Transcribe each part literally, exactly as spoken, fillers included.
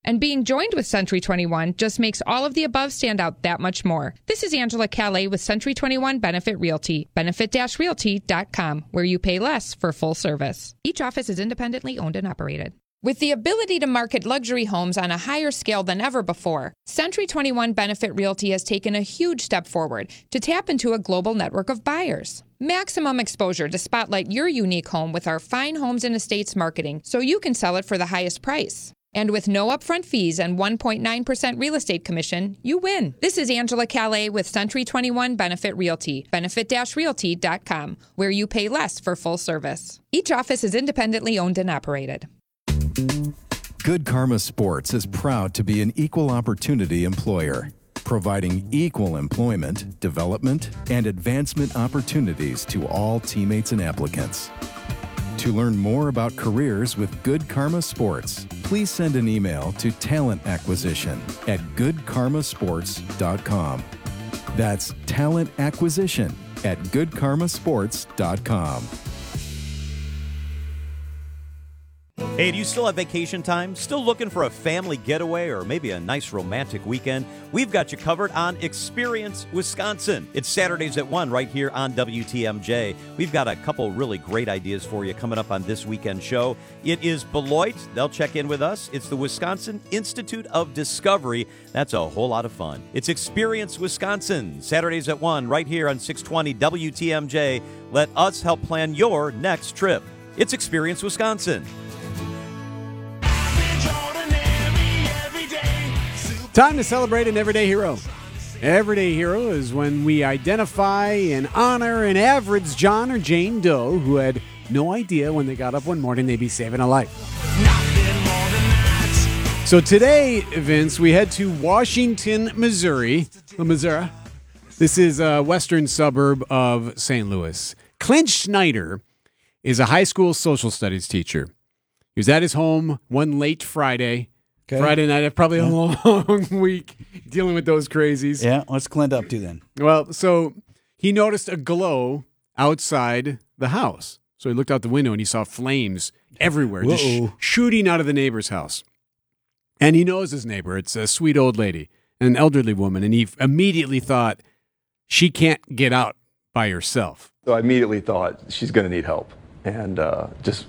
And being joined with Century twenty-one just makes all of the above stand out that much more. This is Angela Calais with Century twenty-one Benefit Realty, benefit realty dot com, where you pay less for full service. Each office is independently owned and operated. With the ability to market luxury homes on a higher scale than ever before, Century twenty-one Benefit Realty has taken a huge step forward to tap into a global network of buyers. Maximum exposure to spotlight your unique home with our fine homes and estates marketing so you can sell it for the highest price. And with no upfront fees and one point nine percent real estate commission, you win. This is Angela Calais with Century twenty-one Benefit Realty, benefit realty dot com, where you pay less for full service. Each office is independently owned and operated. Good Karma Sports is proud to be an equal opportunity employer, providing equal employment, development, and advancement opportunities to all teammates and applicants. To learn more about careers with Good Karma Sports, please send an email to talent acquisition at good karma sports dot com. That's talent acquisition at good karma sports dot com. Hey, do you still have vacation time? Still looking for a family getaway or maybe a nice romantic weekend? We've got you covered on Experience Wisconsin. It's Saturdays at one right here on W T M J. We've got a couple really great ideas for you coming up on this weekend show. It is Beloit. They'll check in with us. It's the Wisconsin Institute of Discovery. That's a whole lot of fun. It's Experience Wisconsin, Saturdays at one right here on six twenty W T M J. Let us help plan your next trip. It's Experience Wisconsin. Time to celebrate an everyday hero. Everyday hero is when we identify and honor an average John or Jane Doe who had no idea when they got up one morning they'd be saving a life. So today, Vince, we head to Washington, Missouri. Missouri. This is a western suburb of Saint Louis. Clint Schneider is a high school social studies teacher. He was at his home one late Friday. Okay. Friday night, probably a long week dealing with those crazies. Yeah, what's Clint up to then? Well, so he noticed a glow outside the house. So he looked out the window and he saw flames everywhere, just sh- shooting out of the neighbor's house. And he knows his neighbor. It's a sweet old lady, an elderly woman. And he immediately thought, she can't get out by herself. So I immediately thought she's going to need help and uh, just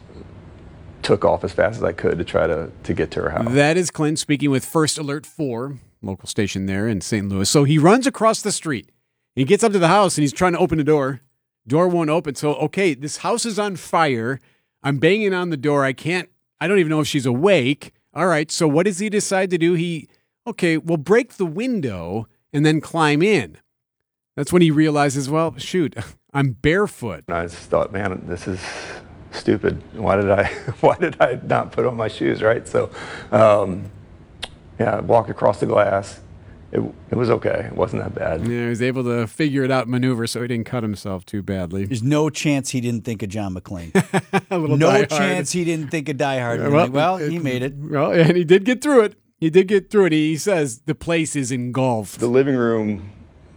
took off as fast as I could to try to, to get to her house. That is Clint speaking with First Alert four, local station there in Saint Louis. So he runs across the street. He gets up to the house and he's trying to open the door. Door won't open. So, okay, this house is on fire. I'm banging on the door. I can't, I don't even know if she's awake. All right, so what does he decide to do? He, okay, well, break the window and then climb in. That's when he realizes, well, shoot, I'm barefoot. And I just thought, man, this is stupid. Why did I why did I not put on my shoes, right? So um, yeah, I walked across the glass. It it was okay. It wasn't that bad. Yeah, he was able to figure it out, maneuver, so he didn't cut himself too badly. There's no chance he didn't think of John McClane. A little no Die chance Hard. he didn't think of Die Hard. Yeah, well, well, well it, he made it. Well, and he did get through it. He did get through it. He says the place is engulfed. The living room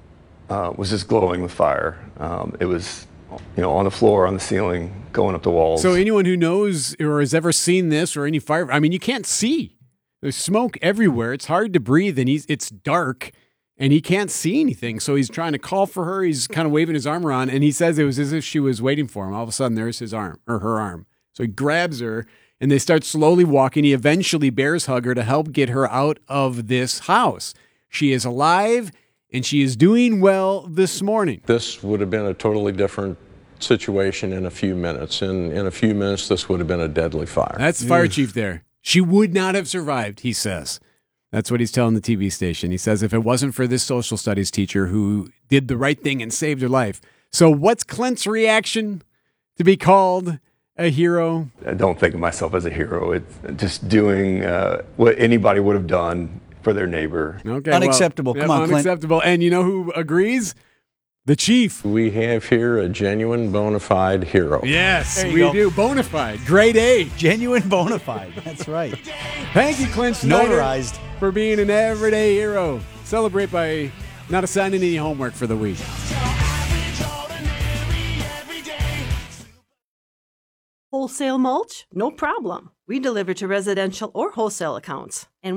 uh, was just glowing with fire. Um, it was, you know, on the floor, on the ceiling, going up the walls. So anyone who knows or has ever seen this or any fire, I mean, you can't see. There's smoke everywhere. It's hard to breathe, and he's it's dark, and he can't see anything. So he's trying to call for her. He's kind of waving his arm around, and he says it was as if she was waiting for him. All of a sudden, there's his arm, or her arm. So he grabs her, and they start slowly walking. He eventually bears hug her to help get her out of this house. She is alive, and she is doing well this morning. This would have been a totally different situation in a few minutes. In, in a few minutes, this would have been a deadly fire. That's the fire chief there. She would not have survived, he says. That's what he's telling the T V station. He says if it wasn't for this social studies teacher who did the right thing and saved her life. So what's Clint's reaction to be called a hero? I don't think of myself as a hero. It's just doing uh, what anybody would have done for their neighbor. Okay, unacceptable. Well, Come yeah, on, Clint. unacceptable. And you know who agrees? The chief. We have here a genuine bona fide hero. Yes, There you we go. do. Bona fide. Grade A. Genuine bona fide. That's right. Thank you, Clint Schneider, Notarized. for being an everyday hero. Celebrate by not assigning any homework for the week. Wholesale mulch? No problem. We deliver to residential or wholesale accounts. And